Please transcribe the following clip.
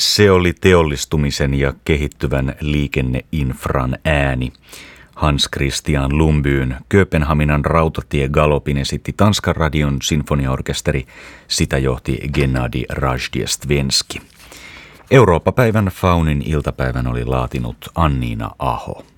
Se oli teollistumisen ja kehittyvän liikenneinfran ääni. Hans Christian Lumbyn Kööpenhaminan rautatiegalopin esitti Tanskan radion sinfoniaorkesteri. Sitä johti Gennadi Rajdestvenski. Eurooppa-päivän Faunin iltapäivän oli laatinut Anniina Aho.